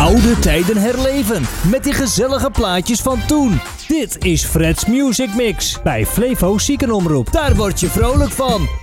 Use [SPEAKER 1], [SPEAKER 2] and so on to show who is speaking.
[SPEAKER 1] Oude tijden herleven met die gezellige plaatjes van toen. Dit is Fred's Music Mix bij Flevo Ziekenomroep. Daar word je vrolijk van.